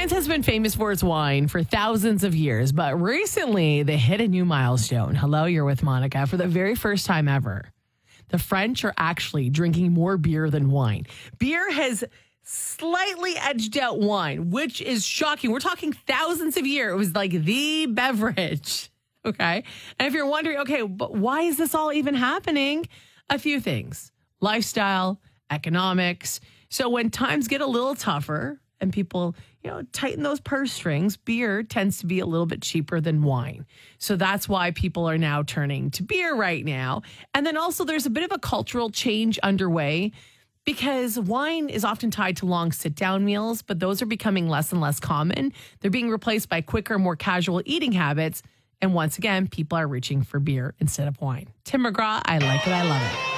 France has been famous for its wine for thousands of years, but recently they hit a new milestone. Hello, you're with Monica. For the very first time ever, the French are actually drinking more beer than wine. Beer has slightly edged out wine, which is shocking. We're talking thousands of years. It was like the beverage. Okay. And if you're wondering, okay, but why is this all even happening? A few things: lifestyle, economics. So when times get a little tougher and people, tighten those purse strings, beer tends to be a little bit cheaper than wine. So that's why people are now turning to beer right now. And then also there's a bit of a cultural change underway because wine is often tied to long sit-down meals, but those are becoming less and less common. They're being replaced by quicker, more casual eating habits. And once again, people are reaching for beer instead of wine. Tim McGraw, I like it. I love it.